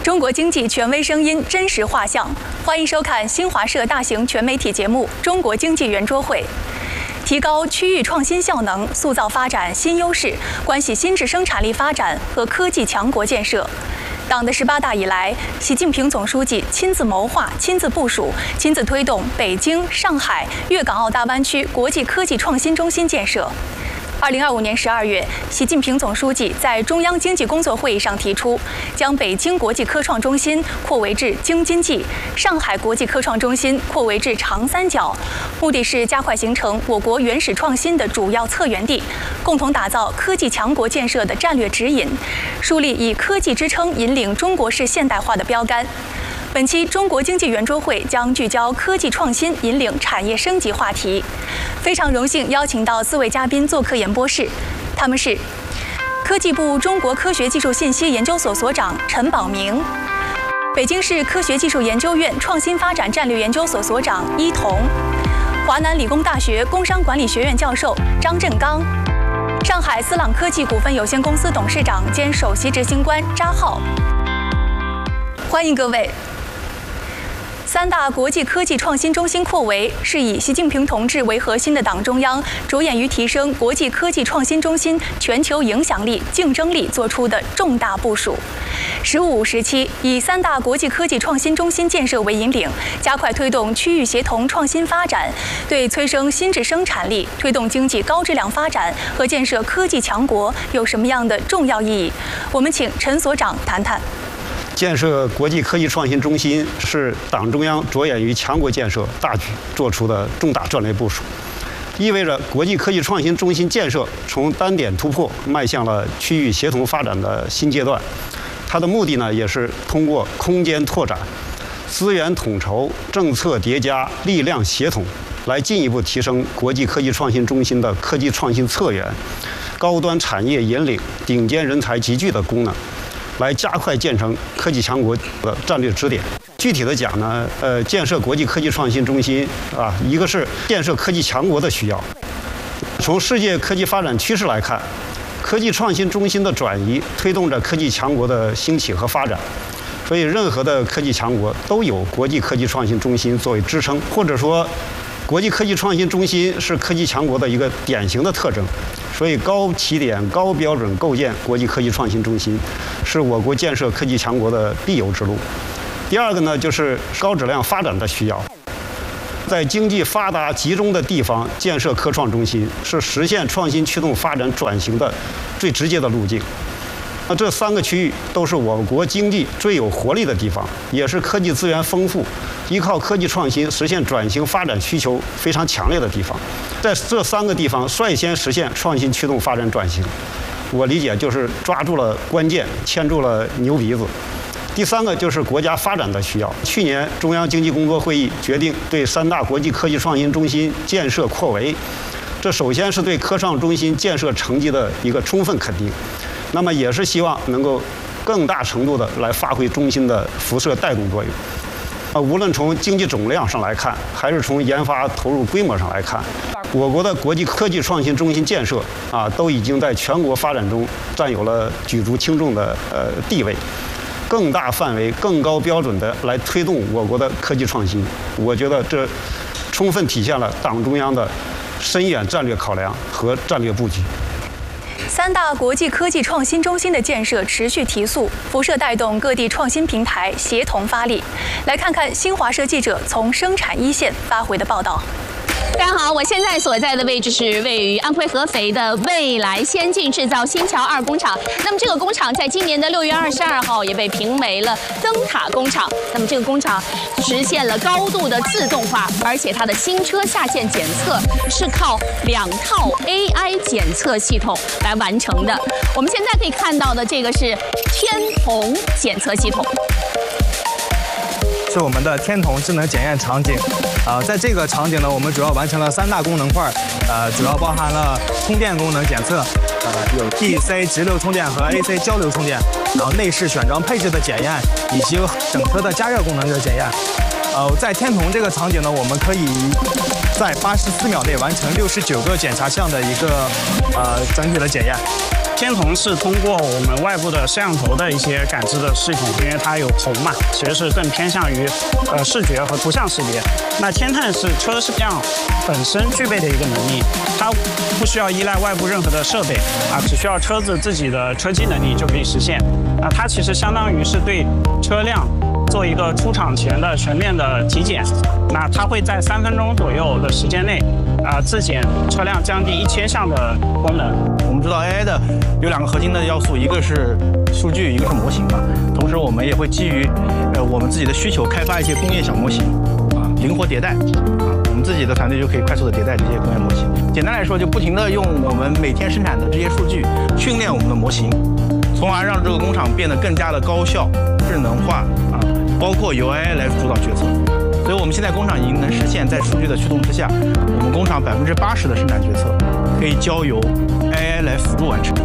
中国经济权威声音，真实画像。欢迎收看新华社大型全媒体节目《中国经济圆桌会》。提高区域创新效能，塑造发展新优势，关系新质生产力发展和科技强国建设。党的18大以来，习近平总书记亲自谋划、亲自部署、亲自推动北京、上海、粤港澳大湾区国际科技创新中心建设。2025年12月，习近平总书记在中央经济工作会议上提出，将北京国际科创中心扩围至京津冀，上海国际科创中心扩围至长三角，目的是加快形成我国原始创新的主要策源地，共同打造科技强国建设的战略指引，树立以科技支撑引领中国式现代化的标杆。本期中国经济圆桌会将聚焦科技创新引领产业升级话题。非常荣幸邀请到4位嘉宾做客演播室，他们是科技部中国科学技术信息研究所所长陈宝明，北京市科学技术研究院创新发展战略研究所所长伊彤，华南理工大学工商管理学院教授张振刚，上海思朗科技股份有限公司董事长兼首席执行官扎浩。欢迎各位。3大国际科技创新中心扩围是以习近平同志为核心的党中央着眼于提升国际科技创新中心全球影响力、竞争力做出的重大部署。15、17以3大国际科技创新中心建设为引领，加快推动区域协同创新发展，对催生新质生产力、推动经济高质量发展和建设科技强国有什么样的重要意义？我们请陈所长谈谈。 建设国际科技创新中心是党中央着眼于强国建设大局做出的重大战略部署，意味着国际科技创新中心建设从单点突破迈向了区域协同发展的新阶段。它的目的呢，也是通过空间拓展、资源统筹、政策叠加、力量协同，来进一步提升国际科技创新中心的科技创新策源、高端产业引领、顶尖人才集聚的功能，来加快建成科技强国的战略支点。具体的讲呢，建设国际科技创新中心啊，一个是建设科技强国的需要。从世界科技发展趋势来看，科技创新中心的转移推动着科技强国的兴起和发展。所以，任何的科技强国都有国际科技创新中心作为支撑，或者说，国际科技创新中心是科技强国的一个典型的特征。所以，高起点、高标准构建国际科技创新中心，是我国建设科技强国的必由之路。第二个呢，就是高质量发展的需要。在经济发达集中的地方建设科创中心，是实现创新驱动发展转型的最直接的路径。那这3个区域都是我国经济最有活力的地方，也是科技资源丰富、依靠科技创新实现转型发展需求非常强烈的地方。在这3个地方率先实现创新驱动发展转型，我理解就是抓住了关键，牵住了牛鼻子。第3个就是国家发展的需要。去年中央经济工作会议决定对3大国际科技创新中心建设扩围，这首先是对科创中心建设成绩的一个充分肯定，那么也是希望能够更大程度的来发挥中心的辐射带动作用。无论从经济总量上来看，还是从研发投入规模上来看，我国的国际科技创新中心建设都已经在全国发展中占有了举足轻重的地位。更大范围、更高标准的来推动我国的科技创新，我觉得这充分体现了党中央的深远战略考量和战略布局。 3大国际科技创新中心的建设持续提速，辐射带动各地创新平台协同发力。来看看新华社记者从生产一线发回的报道。 大家好，我现在所在的位置是位于安徽合肥的未来先进制造新桥2工厂。那么这个工厂在今年的6月22号也被评为了灯塔工厂。那么这个工厂实现了高度的自动化，而且它的新车下线检测是靠2套 AI 检测系统来完成的。我们现在可以看到的这个是天童检测系统。 是我们的天童智能检验场景，在这个场景呢，我们主要完成了3大功能块，主要包含了充电功能检测，有 DC 直流充电和 AC 交流充电，然后内饰选装配置的检验，以及整车的加热功能的检验。在天童这个场景呢，我们可以在84秒内完成69个检查项的一个整体的检验。 天瞳是通过我们外部的摄像头的一些感知的系统，因为它有头嘛，其实是更偏向于视觉和图像识别。那天探是车辆本身具备的一个能力，它不需要依赖外部任何的设备只需要车子自己的车机能力就可以实现。那它其实相当于是对车辆做一个出厂前的全面的体检。那它会在3分钟左右的时间内自检车辆将近1000项的功能。 我们知道 AI 的有2个核心的要素，一个是数据，一个是模型嘛。同时，我们也会基于我们自己的需求开发一些工业小模型灵活迭代我们自己的团队就可以快速的迭代这些工业模型。简单来说，就不停的用我们每天生产的这些数据训练我们的模型，从而让这个工厂变得更加的高效、智能化包括由 AI 来主导决策。所以我们现在工厂已经能实现，在数据的驱动之下，我们工厂80%的生产决策可以交由 AI 来辅助完成。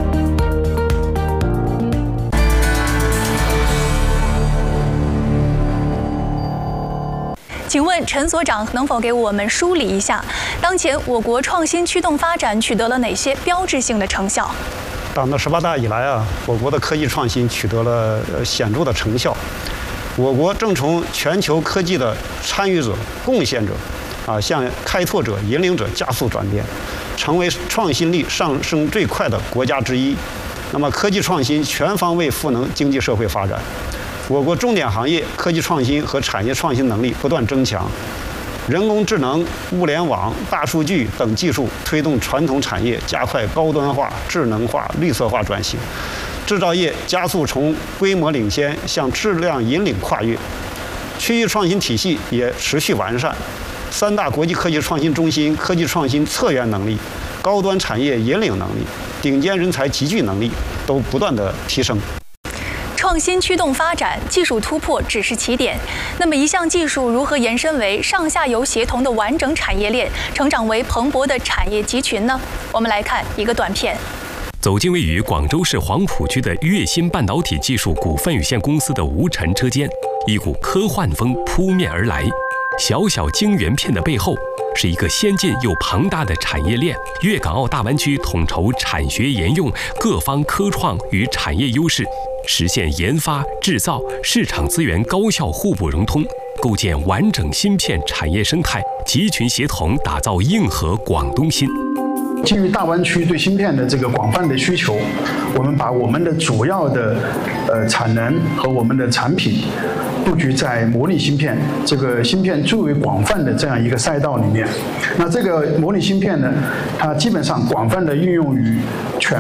请问陈所长能否给我们梳理一下，当前我国创新驱动发展取得了哪些标志性的成效？ 党的18大以来我国的科技创新取得了显著的成效。我国正从全球科技的参与者、贡献者向开拓者、引领者加速转变，成为创新力上升最快的国家之一。那么，科技创新全方位赋能经济社会发展。我国重点行业科技创新和产业创新能力不断增强，人工智能、物联网、大数据等技术推动传统产业加快高端化、智能化、绿色化转型，制造业加速从规模领先向质量引领跨越，区域创新体系也持续完善，3大国际科技创新中心科技创新策源能力、高端产业引领能力、顶尖人才集聚能力都不断的提升。 创新驱动发展，技术突破只是起点。那么，一项技术如何延伸为上下游协同的完整产业链，成长为蓬勃的产业集群呢？我们来看一个短片。 走进位于广州市黄埔区的粤新半导体技术股份有限公司的无尘车间，一股科幻风扑面而来。小小晶圆片的背后，是一个先进又庞大的产业链。粤港澳大湾区统筹产学研用各方科创与产业优势，实现研发、制造、市场资源高效互补融通，构建完整芯片产业生态，集群协同打造硬核广东芯。 基于大湾区对芯片的这个广泛的需求，我们把我们的主要的产能和我们的产品布局在模拟芯片这个芯片最为广泛的这样一个赛道里面。那这个模拟芯片呢，它基本上广泛的运用于全